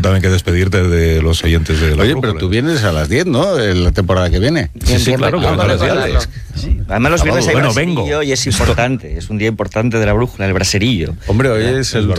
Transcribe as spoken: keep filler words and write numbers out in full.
también que despedirte de los oyentes de la Oye, brújula. pero tú vienes a las diez, ¿no? En la temporada que viene. Sí, sí, claro, que Ah, vengo a vale, las vale, diez. Sí. Además los viernes hay Bueno, braserillo vengo. y es importante, es un día importante de la brújula, el braserillo. Hombre, hoy es el